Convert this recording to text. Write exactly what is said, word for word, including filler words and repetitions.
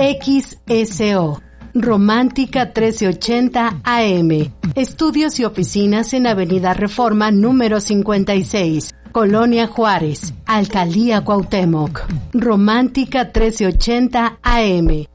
X S O. Romántica trece ochenta A M. Estudios y oficinas en Avenida Reforma número cincuenta y seis, Colonia Juárez, Alcaldía Cuauhtémoc. Romántica trece ochenta A M.